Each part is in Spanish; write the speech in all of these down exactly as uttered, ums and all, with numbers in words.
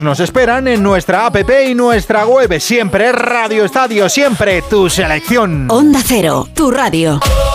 Nos esperan en nuestra app y nuestra web. Siempre Radio Estadio, siempre tu selección. Onda Cero, tu radio.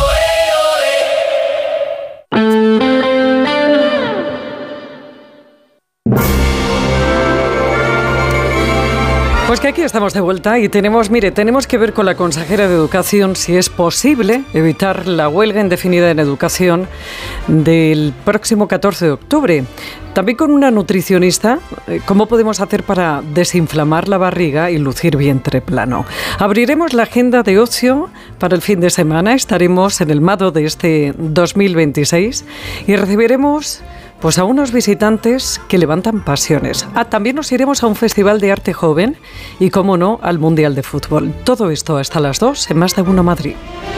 Pues que aquí estamos de vuelta y tenemos, mire, tenemos que ver con la consejera de Educación si es posible evitar la huelga indefinida en educación del próximo catorce de octubre. También con una nutricionista, ¿cómo podemos hacer para desinflamar la barriga y lucir vientre plano? Abriremos la agenda de ocio para el fin de semana, estaremos en el Mado de este dos mil veintiséis y recibiremos pues a unos visitantes que levantan pasiones. Ah, también nos iremos a un festival de arte joven y, cómo no, al Mundial de Fútbol. Todo esto hasta las dos en Más de Uno Madrid.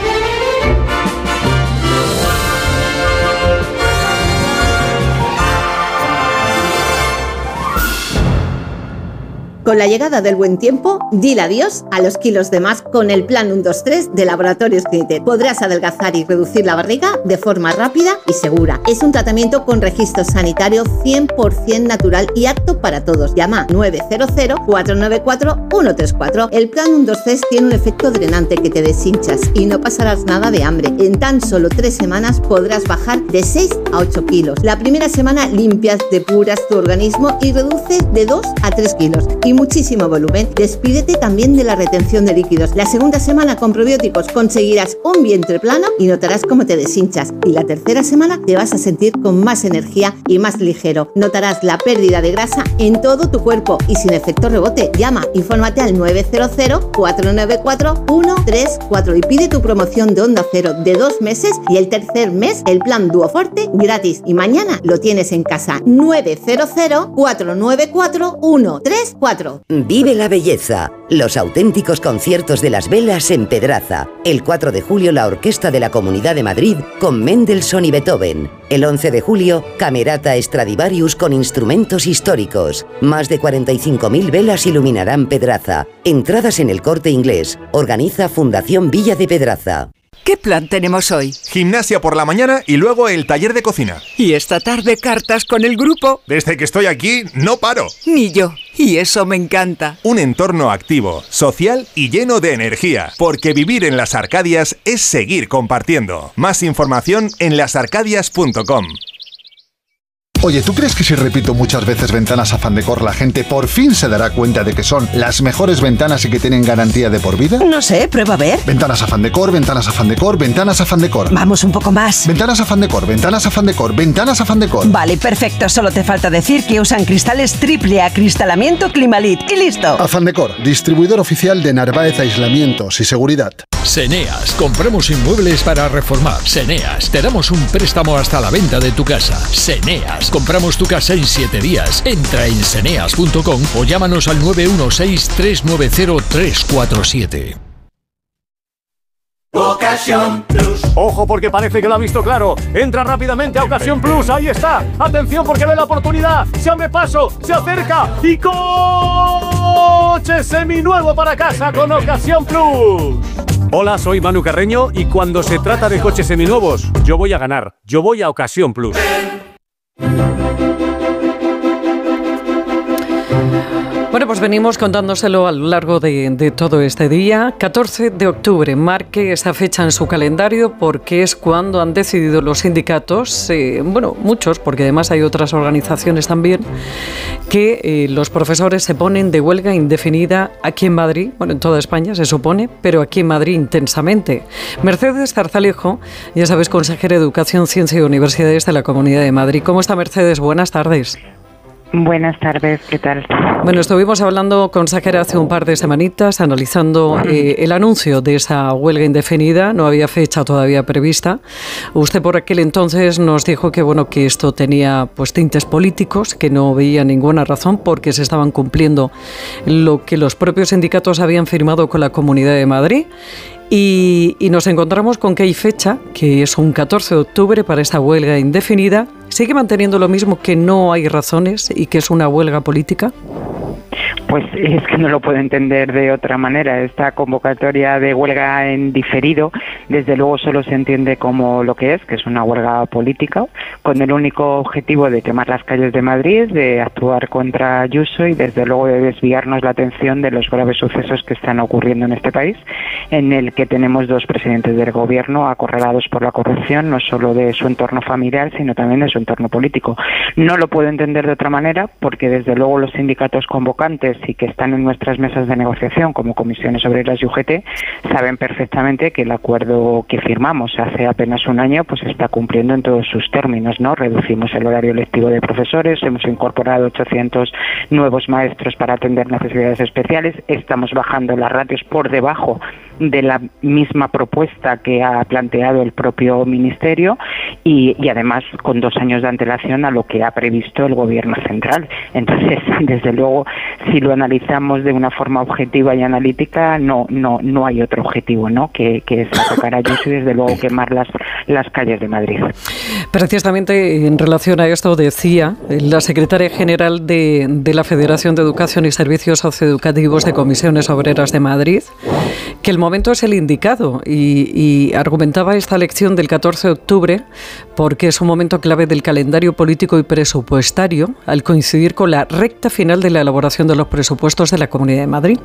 Con la llegada del buen tiempo, dile adiós a los kilos de más con el plan uno dos tres de Laboratorios Clinitet. Podrás adelgazar y reducir la barriga de forma rápida y segura. Es un tratamiento con registro sanitario cien por ciento natural y apto para todos. Llama nueve cero cero, cuatro nueve cuatro, uno tres cuatro. El plan uno dos tres tiene un efecto drenante que te deshinchas y no pasarás nada de hambre. En tan solo tres semanas podrás bajar de seis a ocho kilos. La primera semana limpias, depuras tu organismo y reduces de dos a tres kilos. Y muchísimo volumen. Despídete también de la retención de líquidos. La segunda semana con probióticos conseguirás un vientre plano y notarás cómo te deshinchas. Y la tercera semana te vas a sentir con más energía y más ligero. Notarás la pérdida de grasa en todo tu cuerpo y sin efecto rebote. Llama, infórmate al nueve cero cero, cuatro nueve cuatro, uno tres cuatro y pide tu promoción de Onda Cero de dos meses y el tercer mes el plan Duoforte gratis. Y mañana lo tienes en casa. nueve cero cero, cuatro nueve cuatro, uno tres cuatro. Vive la belleza. Los auténticos conciertos de las velas en Pedraza. El cuatro de julio la Orquesta de la Comunidad de Madrid con Mendelssohn y Beethoven. El once de julio, Camerata Stradivarius con instrumentos históricos. Más de cuarenta y cinco mil velas iluminarán Pedraza. Entradas en El Corte Inglés. Organiza Fundación Villa de Pedraza. ¿Qué plan tenemos hoy? Gimnasia por la mañana y luego el taller de cocina. Y esta tarde cartas con el grupo. Desde que estoy aquí no paro. Ni yo. Y eso me encanta. Un entorno activo, social y lleno de energía. Porque vivir en las Arcadias es seguir compartiendo. Más información en las arcadias punto com. Oye, ¿tú crees que si repito muchas veces Ventanas Afán Decor la gente por fin se dará cuenta de que son las mejores ventanas y que tienen garantía de por vida? No sé, prueba a ver. Ventanas Afán Decor, Ventanas Afán Decor, Ventanas Afán Decor. Vamos un poco más. Ventanas Afán Decor, Ventanas Afán Decor, Ventanas Afán Decor. Vale, perfecto. Solo te falta decir que usan cristales triple acristalamiento Climalit y listo. Afán Decor, distribuidor oficial de Narváez Aislamientos y Seguridad. Seneas, compramos inmuebles para reformar. Seneas, te damos un préstamo hasta la venta de tu casa. Seneas, compramos tu casa en siete días. Entra en seneas punto com o llámanos al nueve uno seis, tres nueve cero, tres cuatro siete. Ocasión Plus. Ojo porque parece que lo ha visto claro. Entra rápidamente a Ocasión Plus. Ahí está. Atención porque ve la oportunidad. Se abre paso. Se acerca. Y coche seminuevo para casa con Ocasión Plus. Hola, soy Manu Carreño y cuando se trata de coches seminuevos, yo voy a ganar. Yo voy a Ocasión Plus. Bueno, pues venimos contándoselo a lo largo de, de todo este día. catorce de octubre, marque esa fecha en su calendario porque es cuando han decidido los sindicatos, eh, bueno, muchos, porque además hay otras organizaciones también, que eh, los profesores se ponen de huelga indefinida aquí en Madrid, bueno, en toda España se supone, pero aquí en Madrid intensamente. Mercedes Zarzalejo, ya sabes, consejera de Educación, Ciencia y Universidades de la Comunidad de Madrid. ¿Cómo está, Mercedes? Buenas tardes. Buenas tardes, ¿qué tal? Bueno, estuvimos hablando, consejera, hace un par de semanitas, analizando eh, el anuncio de esa huelga indefinida. No había fecha todavía prevista. Usted por aquel entonces nos dijo que bueno que esto tenía pues tintes políticos, que no veía ninguna razón porque se estaban cumpliendo lo que los propios sindicatos habían firmado con la Comunidad de Madrid. Y, y nos encontramos con que hay fecha, que es un catorce de octubre para esta huelga indefinida. ¿Sigue manteniendo lo mismo, que no hay razones y que es una huelga política? Pues es que no lo puedo entender de otra manera. Esta convocatoria de huelga en diferido, desde luego solo se entiende como lo que es, que es una huelga política, con el único objetivo de quemar las calles de Madrid, de actuar contra Ayuso y desde luego de desviarnos la atención de los graves sucesos que están ocurriendo en este país, en el que tenemos dos presidentes del gobierno acorralados por la corrupción, no solo de su entorno familiar, sino también de su entorno político. No lo puedo entender de otra manera, porque desde luego los sindicatos convocantes y que están en nuestras mesas de negociación como Comisiones Obreras y U G T saben perfectamente que el acuerdo que firmamos hace apenas un año pues está cumpliendo en todos sus términos, ¿no? Reducimos el horario lectivo de profesores, hemos incorporado ochocientos nuevos maestros para atender necesidades especiales, estamos bajando las ratios por debajo de la misma propuesta que ha planteado el propio Ministerio y, y además con dos años de antelación a lo que ha previsto el Gobierno central. Entonces, desde luego, si lo analizamos de una forma objetiva y analítica, no no no hay otro objetivo, ¿no? que, que es atacar a Ayuso y desde luego quemar las, las calles de Madrid. Precisamente en relación a esto decía la secretaria general de, de la Federación de Educación y Servicios Socioeducativos de Comisiones Obreras de Madrid que el momento es el indicado y, y argumentaba esta elección del catorce de octubre porque es un momento clave del calendario político y presupuestario al coincidir con la recta final de la elaboración de los presupuestos de la Comunidad de Madrid.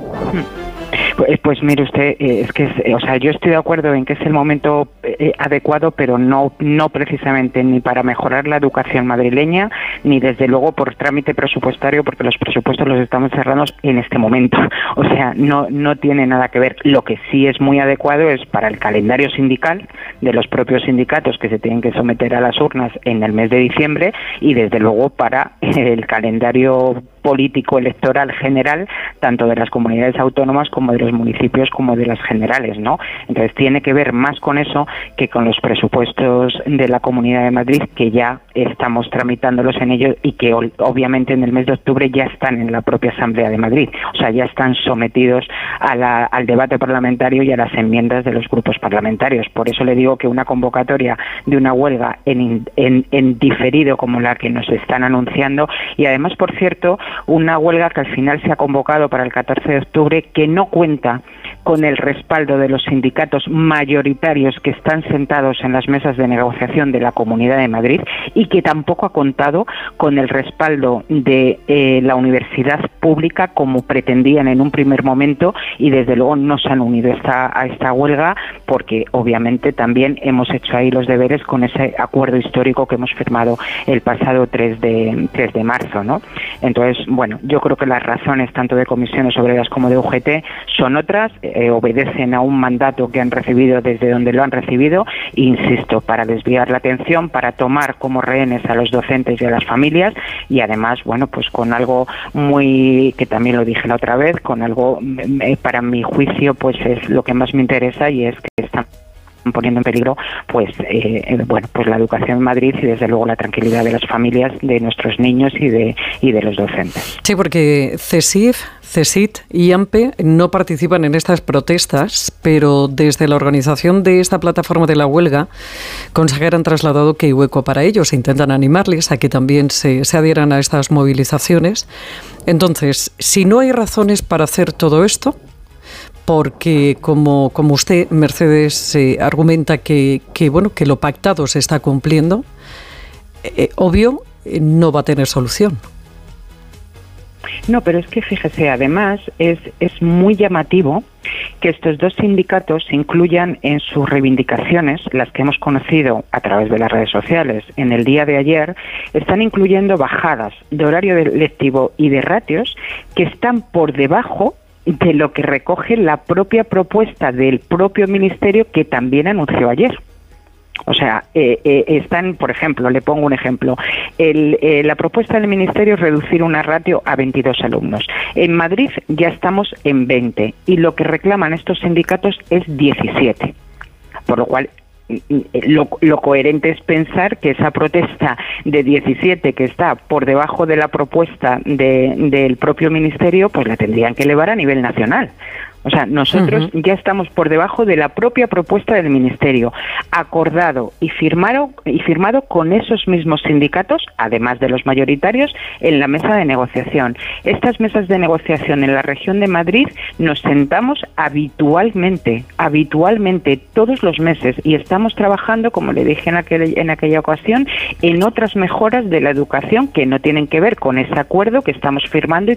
Pues, pues mire usted, eh, es que, es, eh, o sea, yo estoy de acuerdo en que es el momento eh, adecuado, pero no no precisamente ni para mejorar la educación madrileña, ni desde luego por trámite presupuestario, porque los presupuestos los estamos cerrando en este momento. O sea, no no tiene nada que ver. Lo que sí es muy adecuado es para el calendario sindical de los propios sindicatos que se tienen que someter a las urnas en el mes de diciembre y desde luego para el calendario político electoral general, tanto de las comunidades autónomas como de los municipios como de las generales, ¿no? Entonces tiene que ver más con eso que con los presupuestos de la Comunidad de Madrid, que ya estamos tramitándolos en ellos y que obviamente en el mes de octubre ya están en la propia Asamblea de Madrid, o sea, ya están sometidos a la, al debate parlamentario y a las enmiendas de los grupos parlamentarios. Por eso le digo que una convocatoria de una huelga en, en, en diferido como la que nos están anunciando, y además, por cierto, una huelga que al final se ha convocado para el catorce de octubre, que no cuenta con el respaldo de los sindicatos mayoritarios que están sentados en las mesas de negociación de la Comunidad de Madrid y que tampoco ha contado con el respaldo de eh, la universidad pública como pretendían en un primer momento, y desde luego no se han unido esta, a esta huelga porque obviamente también hemos hecho ahí los deberes con ese acuerdo histórico que hemos firmado el pasado tres de marzo, ¿no? Entonces, bueno, yo creo que las razones tanto de Comisiones Obreras como de U G T son otras, eh, obedecen a un mandato que han recibido desde donde lo han recibido, e insisto, para desviar la atención, para tomar como rehenes a los docentes y a las familias, y además, bueno, pues con algo muy, que también lo dije la otra vez, con algo, eh, para mi juicio, pues es lo que más me interesa, y es que están poniendo en peligro pues eh, bueno pues la educación en Madrid y desde luego la tranquilidad de las familias, de nuestros niños y de y de los docentes. Sí, porque CESIF, CESIT y AMPE no participan en estas protestas, pero desde la organización de esta plataforma de la huelga, consejera, han trasladado que hay hueco para ellos, intentan animarles a que también se, se adhieran a estas movilizaciones. Entonces, si no hay razones para hacer todo esto, porque como, como usted, Mercedes, eh, argumenta que, que, bueno, que lo pactado se está cumpliendo, eh, obvio, eh, no va a tener solución. No, pero es que fíjese, además es, es muy llamativo que estos dos sindicatos incluyan en sus reivindicaciones, las que hemos conocido a través de las redes sociales en el día de ayer, están incluyendo bajadas de horario lectivo y de ratios que están por debajo de lo que recoge la propia propuesta del propio Ministerio, que también anunció ayer. O sea, eh, eh, están, por ejemplo, le pongo un ejemplo, el, eh, la propuesta del Ministerio es reducir una ratio a veintidós alumnos. En Madrid ya estamos en veinte y lo que reclaman estos sindicatos es diecisiete, por lo cual Lo, lo coherente es pensar que esa protesta de diecisiete, que está por debajo de la propuesta de, del propio Ministerio, pues la tendrían que elevar a nivel nacional. O sea, nosotros uh-huh. ya estamos por debajo de la propia propuesta del Ministerio, acordado y firmado, y firmado con esos mismos sindicatos, además de los mayoritarios, en la mesa de negociación. Estas mesas de negociación en la región de Madrid nos sentamos habitualmente, habitualmente, todos los meses, y estamos trabajando, como le dije en, aquel, en aquella ocasión, en otras mejoras de la educación que no tienen que ver con ese acuerdo que estamos firmando y